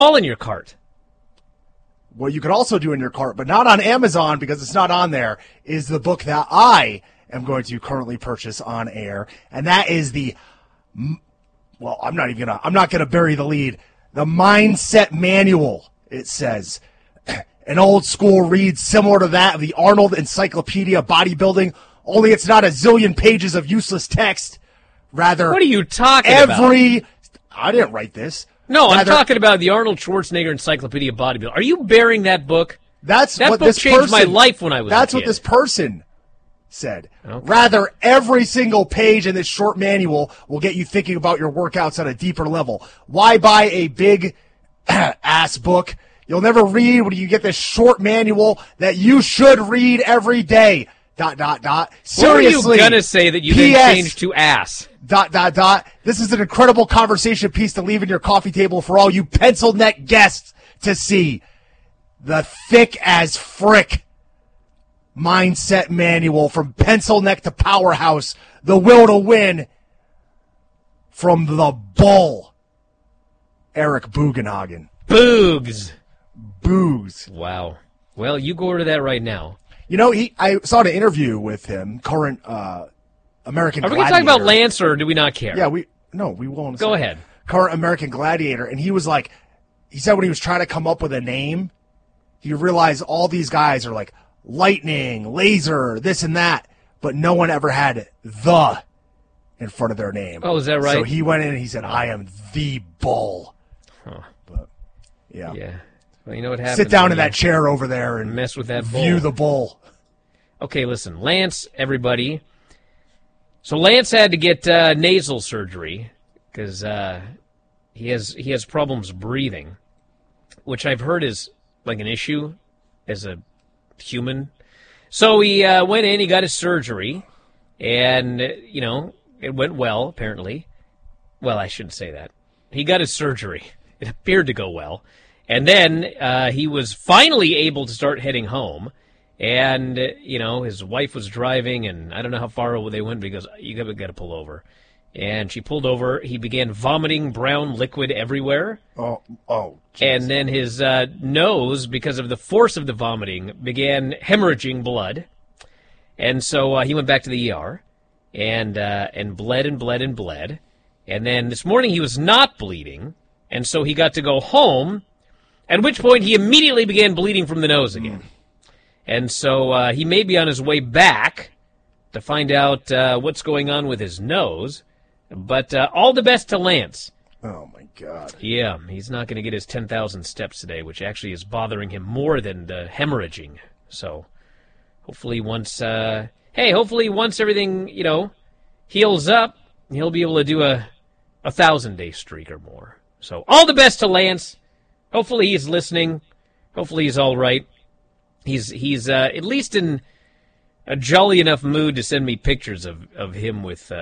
all in your cart. What you could also do in your cart, but not on Amazon because it's not on there, is the book that I am going to currently purchase on air. And that is well, I'm not gonna bury the lead. The Mindset Manual, it says. An old school read similar to that of the Arnold Encyclopedia Bodybuilding, only it's not a zillion pages of useless text. Rather, what are you talking about? I didn't write this. No, I'm talking about the Arnold Schwarzenegger Encyclopedia Bodybuilding. Are you bearing that book? That book changed my life when I was a kid. That's what this person said. Okay. Rather, every single page in this short manual will get you thinking about your workouts on a deeper level. Why buy a big ass book you'll never read when you get this short manual that you should read every day? ... Seriously. What are you going to say that you then changed to ass? ... This is an incredible conversation piece to leave in your coffee table for all you pencil neck guests to see. The thick as frick Mindset Manual from pencil neck to powerhouse. The will to win from the bull. Eric Bugenhagen. Boogs. Wow. Well, you go over that right now. You know, I saw an interview with him, current American Gladiator. Are we going to talk about Lance, or do we not care? Yeah, we won't. Go ahead. Current American Gladiator, and he said when he was trying to come up with a name, he realized all these guys are like Lightning, Laser, this and that, but no one ever had the in front of their name. Oh, is that right? So he went in and he said, I am the bull. Huh. But, yeah. Well, you know what happens? Sit down in that chair over there and mess with that bull. View the bull. Okay, listen, Lance, everybody. So Lance had to get nasal surgery because he has problems breathing, which I've heard is like an issue as a human. So he went in, he got his surgery, and it went well apparently. Well, I shouldn't say that. He got his surgery. It appeared to go well. And then he was finally able to start heading home. And, his wife was driving, and I don't know how far they went because you got to pull over. And she pulled over. He began vomiting brown liquid everywhere. Oh. Geez. And then his nose, because of the force of the vomiting, began hemorrhaging blood. And so he went back to the ER and bled and bled and bled. And then this morning he was not bleeding, and so he got to go home, at which point he immediately began bleeding from the nose again. And so he may be on his way back to find out what's going on with his nose. But all the best to Lance. Oh, my God. Yeah, he's not going to get his 10,000 steps today, which actually is bothering him more than the hemorrhaging. So hopefully once everything, heals up, he'll be able to do a 1,000-day streak or more. So all the best to Lance. Hopefully he's listening. Hopefully he's all right. He's at least in a jolly enough mood to send me pictures of him with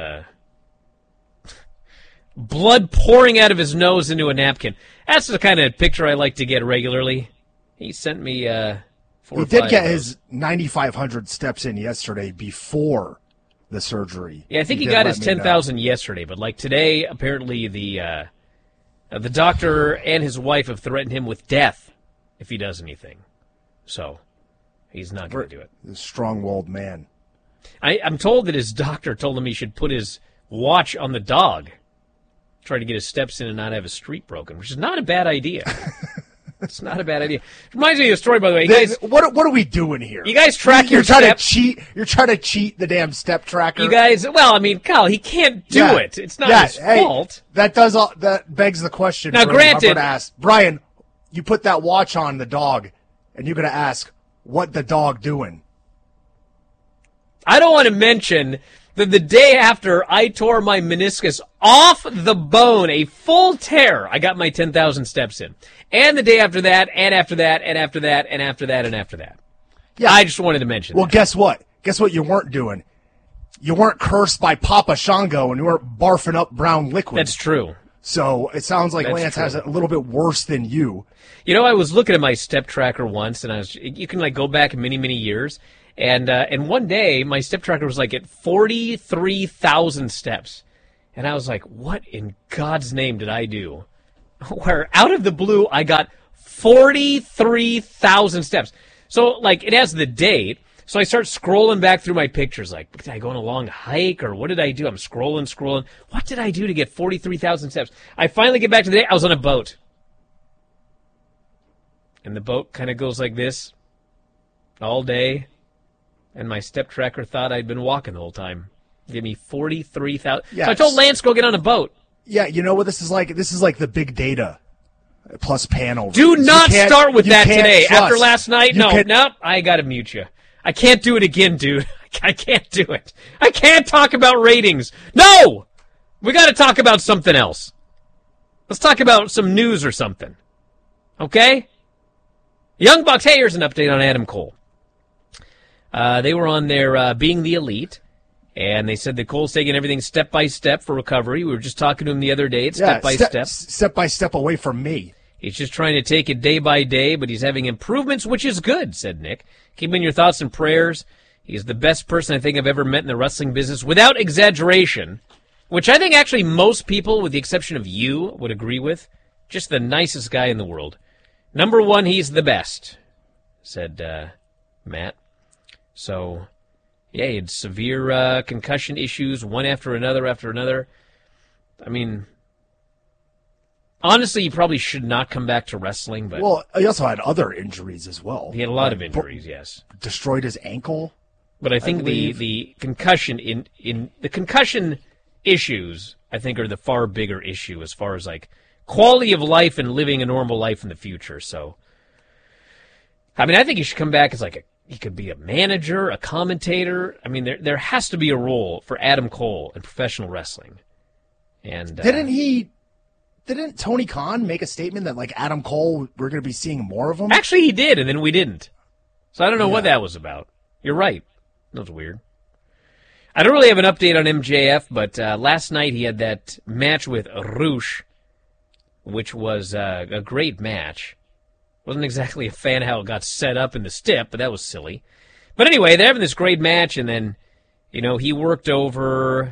blood pouring out of his nose into a napkin. That's the kind of picture I like to get regularly. He sent me 4 or 5 He did get his 9,500 steps in yesterday before the surgery. Yeah, I think he got his 10,000 yesterday, but like today, apparently the doctor and his wife have threatened him with death if he does anything. So he's not going to do it. A strong-willed man. I'm told that his doctor told him he should put his watch on the dog, try to get his steps in and not have his streak broken, which is not a bad idea. It's not a bad idea. It reminds me of a story, by the way. Guys, what are we doing here? You guys track your steps. You're trying to cheat the damn step tracker. You guys, well, I mean, Kyle, he can't do it. It's not his fault. That begs the question. Now, granted, I'm going to ask Brian, you put that watch on the dog, and you're going to ask, what the dog doing? I don't want to mention that the day after I tore my meniscus off the bone, a full tear, I got my 10,000 steps in. And the day after that, and after that, and after that, and after that, and after that. Yeah, I just wanted to mention that. Guess what? Guess what you weren't doing? You weren't cursed by Papa Shango, and you weren't barfing up brown liquid. That's true. So it sounds like Lance has it a little bit worse than you. You know, I was looking at my step tracker once, and you can like go back many, many years, and one day my step tracker was like at 43,000 steps, and I was like, what in God's name did I do where out of the blue I got 43,000 steps. So, like, it has the date. So I start scrolling back through my pictures, like, did I go on a long hike, or what did I do? I'm scrolling. What did I do to get 43,000 steps? I finally get back to the day. I was on a boat. And the boat kind of goes like this all day. And my step tracker thought I'd been walking the whole time. Give me 43,000. Yes. So I told Lance, go get on a boat. Yeah, you know what this is like? This is like the big data plus panel. Do not start with that today. Trust. After last night, no, I got to mute you. I can't do it again, dude. I can't do it. I can't talk about ratings. No! We got to talk about something else. Let's talk about some news or something. Okay? Young Bucks, hey, here's an update on Adam Cole. They were on their Being the Elite, and they said that Cole's taking everything step by step for recovery. We were just talking to him the other day. It's step by step. Step by step away from me. He's just trying to take it day by day, but he's having improvements, which is good, said Nick. Keep in your thoughts and prayers. He's the best person I think I've ever met in the wrestling business, without exaggeration, which I think actually most people, with the exception of you, would agree with. Just the nicest guy in the world. Number one, he's the best, said Matt. So, yeah, he had severe concussion issues, one after another. I mean, honestly, he probably should not come back to wrestling. But well, he also had other injuries as well. He had a lot of injuries, yes. Destroyed his ankle. But I think the concussion in the concussion issues, I think, are the far bigger issue as far as like quality of life and living a normal life in the future. So, I mean, I think he should come back as like he could be a manager, a commentator. I mean, there has to be a role for Adam Cole in professional wrestling. And didn't Tony Khan make a statement that like Adam Cole, we're going to be seeing more of him? Actually, he did, and then we didn't. So I don't know what that was about. You're right. That was weird. I don't really have an update on MJF, but last night he had that match with Rush, which was a great match. Wasn't exactly a fan of how it got set up in the stip, but that was silly. But anyway, they're having this great match, and then, you know, he worked over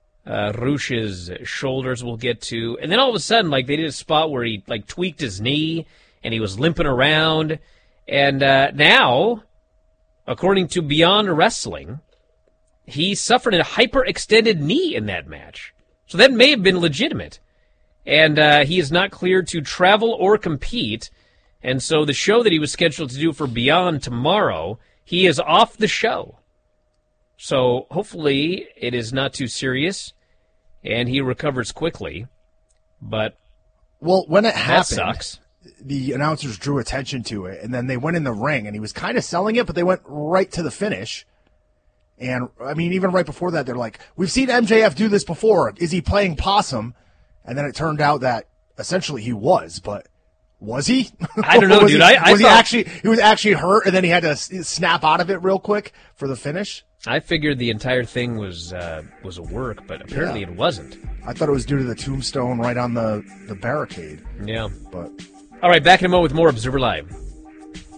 Rush's shoulders, we'll get to. And then all of a sudden, like, they did a spot where he, like, tweaked his knee, and he was limping around. And now, according to Beyond Wrestling, he suffered a hyperextended knee in that match. So that may have been legitimate. And he is not cleared to travel or compete. And so the show that he was scheduled to do for Beyond tomorrow, he is off the show. So hopefully it is not too serious and he recovers quickly. But well, when it happened, that sucks. The announcers drew attention to it, and then they went in the ring, and he was kind of selling it, but they went right to the finish. And, I mean, even right before that, they're like, we've seen MJF do this before. Is he playing possum? And then it turned out that essentially he was, but was he? I don't know, dude. He was actually hurt, and then he had to snap out of it real quick for the finish? I figured the entire thing was a work, but apparently it wasn't. I thought it was due to the tombstone right on the barricade. Yeah. But all right, back in a moment with more Observer Live.